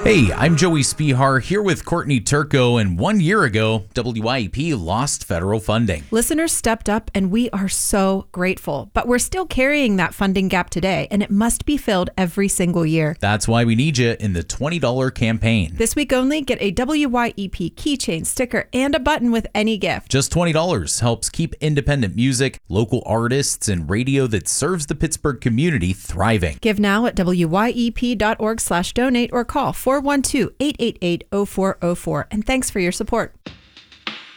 Hey, I'm Joey Spihar here with Courtney Turco, and 1 year ago, WIEP lost federal funding. Listeners stepped up, and we are so grateful. But we're still carrying that funding gap today, and it must be filled every single year. That's why we need you in the $20 campaign. This week only, get a WIEP keychain, sticker, and a button with any gift. Just $20 helps keep independent music, local artists, and radio that serves the Pittsburgh community thriving. Give now at WYEP.org/donate or call 412-888-0404. And thanks for your support.